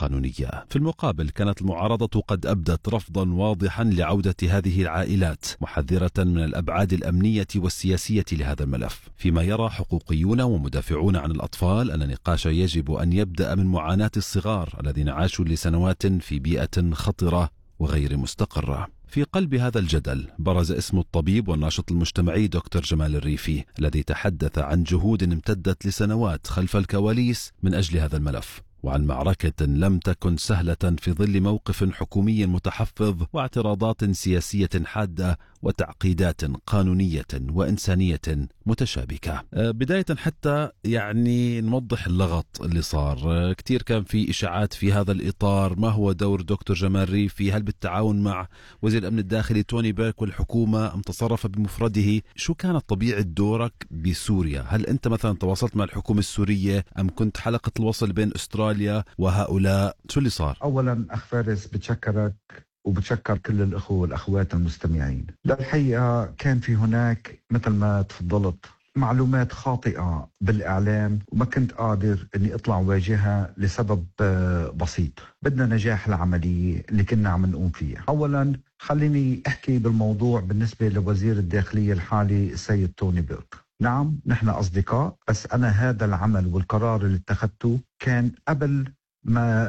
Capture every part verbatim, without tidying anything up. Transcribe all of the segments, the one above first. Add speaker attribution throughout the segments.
Speaker 1: القانونية. في المقابل كانت المعارضة قد أبدت رفضا واضحا لعودة هذه العائلات، محذرة من الأبعاد الأمنية والسياسية لهذا الملف، فيما يرى حقوقيون ومدافعون عن الأطفال أن النقاش يجب أن يبدأ من معاناة الصغار الذين عاشوا لسنوات في بيئة خطرة وغير مستقرة. في قلب هذا الجدل برز اسم الطبيب والناشط المجتمعي دكتور جمال الريفي، الذي تحدث عن جهود امتدت لسنوات خلف الكواليس من أجل هذا الملف، وعن معركة لم تكن سهلة في ظل موقف حكومي متحفظ واعتراضات سياسية حادة وتعقيدات قانونية وإنسانية متشابكة. بداية حتى يعني نوضح اللغط اللي صار، كتير كان في إشاعات في هذا الإطار. ما هو دور دكتور جمال ريفي؟ هل بالتعاون مع وزير الأمن الداخلي توني بيرك والحكومة أم تصرف بمفرده؟ شو كانت طبيعة دورك بسوريا؟ هل أنت مثلا تواصلت مع الحكومة السورية أم كنت حلقة الوصل بين أستراليا وهؤلاء؟ شو اللي صار؟
Speaker 2: أولا أخ فارس بتشكرك وبتشكر كل الأخوة والأخوات المستمعين. للحقيقة كان في هناك مثل ما تفضلت معلومات خاطئة بالإعلام، وما كنت قادر أني أطلع واجهها لسبب بسيط. بدنا نجاح العملية اللي كنا عم نقوم فيها. أولا خليني أحكي بالموضوع بالنسبة لوزير الداخلية الحالي السيد توني بيرك. نعم نحن أصدقاء، بس أنا هذا العمل والقرار اللي اتخذته كان قبل ما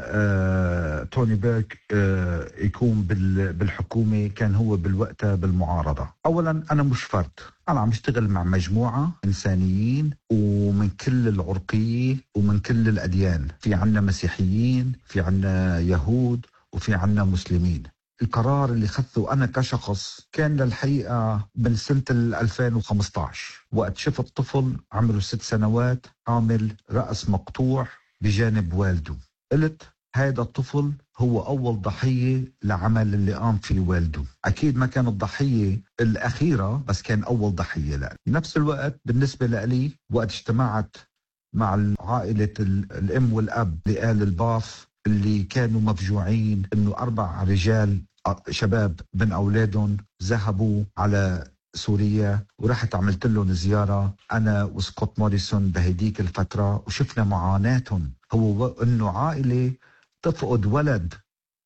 Speaker 2: آه توني بيرك آه يكون بالحكومة، كان هو بالوقت بالمعارضة. أولا أنا مش فرد، أنا عم اشتغل مع مجموعة إنسانيين ومن كل العرقية ومن كل الأديان. في عنا مسيحيين، في عنا يهود، وفي عنا مسلمين. القرار اللي خذته أنا كشخص كان للحقيقة من سنة ألفين وخمسة عشر، وقت شفت طفل عمره ست سنوات عامل رأس مقطوع بجانب والده. قلت هذا الطفل هو أول ضحية لعمل اللي قام فيه والده. أكيد ما كان الضحية الأخيرة، بس كان أول ضحية له. نفس الوقت بالنسبة لي وقت اجتمعت مع عائلة الأم والأب لآل الباف اللي كانوا مفجوعين إنه أربع رجال شباب من أولادهم ذهبوا على سوريا، ورحت عملت لهم زيارة أنا وسكوت موريسون بهديك الفترة، وشفنا معاناتهم. هو إنه عائلة تفقد ولد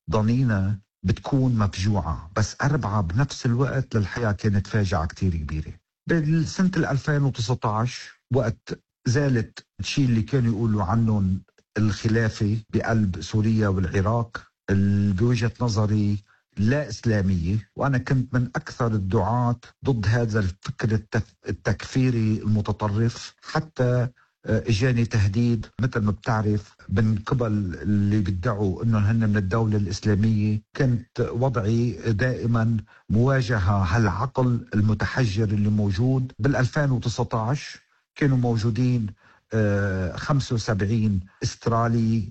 Speaker 2: ضنينة بتكون مفجوعة، بس أربعة بنفس الوقت للحياة كانت فاجعة كتير كبيرة. بالسنة ألفين وتسعة عشر وقت زالت الشيء اللي كانوا يقولوا عنهم الخلافة بقلب سوريا والعراق، بوجهة نظري لا إسلامية، وأنا كنت من أكثر الدعاة ضد هذا الفكر التكفيري المتطرف. حتى اجاني تهديد مثل ما بتعرف من قبل اللي بيدعوا انهم هن من الدولة الإسلامية. كنت وضعي دائما مواجهة هالعقل المتحجر اللي موجود. بالألفين وتسعة عشر كانوا موجودين خمسة وسبعين استرالي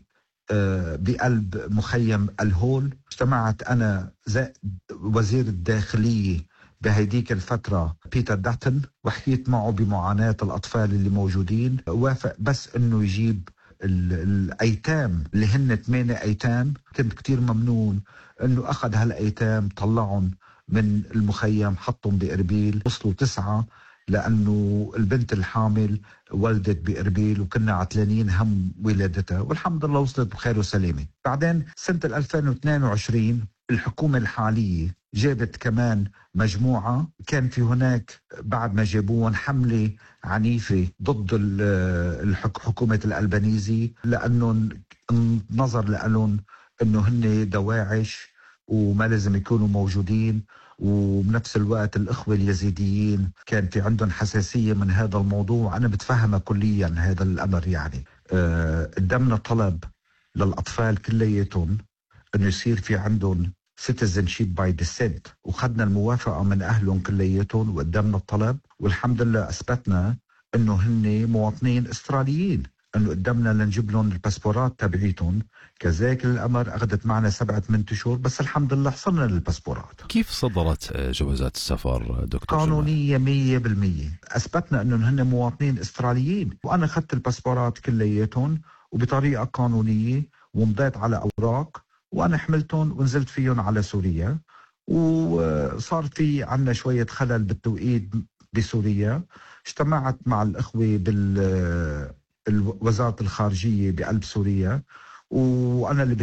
Speaker 2: بقلب مخيم الهول. اجتمعت أنا وزير الداخلية بهيديك الفترة بيتر داتن، وحكيت معه بمعاناة الأطفال اللي موجودين. وافق بس أنه يجيب الأيتام اللي هن ثمانية أيتام. كنت كتير ممنون أنه أخذ هالأيتام طلعهم من المخيم حطهم بإربيل. وصلوا تسعة لأنه البنت الحامل ولدت بإربيل وكنا عتلانين هم ولادتها، والحمد لله وصلت بخير وسلامة. بعدين سنة ألفين واثنين وعشرين الحكومة الحالية جابت كمان مجموعة. كان في هناك بعد ما جابوهم حملة عنيفة ضد حكومة الألبانيزي، لأنه نظر لألون أنه هن دواعش وما لازم يكونوا موجودين. وبنفس الوقت الإخوة اليزيديين كان في عندهم حساسية من هذا الموضوع. أنا بتفهمها كليا هذا الأمر. يعني أه قدمنا طلب للأطفال كلياتهم أنه يصير في عندهم citizenship by descent، وخدنا الموافقة من أهلهم كلياتهم وقدمنا الطلب، والحمد لله أثبتنا أنه هن مواطنين استراليين، أنه قدمنا لنجيب لهم الباسبورات تبعيتهم. كذلك الأمر أخذت معنا سبعة من شهور، بس الحمد لله حصلنا للباسبورات.
Speaker 1: كيف صدرت جوازات السفر دكتور؟
Speaker 2: قانونية مية بالمية. أثبتنا أنهم هن مواطنين استراليين، وأنا أخذت الباسبورات كلياتهم وبطريقة قانونية، ومضيت على أوراق، وأنا حملتهم ونزلت فيهم على سوريا. وصار في عنا شوية خلل بالتوقيت بسوريا. اجتمعت مع الأخوة بالوزارة الخارجية بقلب سوريا، وأنا اللي